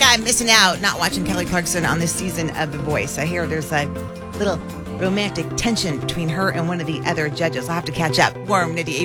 like I'm missing out not watching Kelly Clarkson on this season of The Voice. I hear there's a little romantic tension between her and one of the other judges. I'll have to catch up. Warm Nitty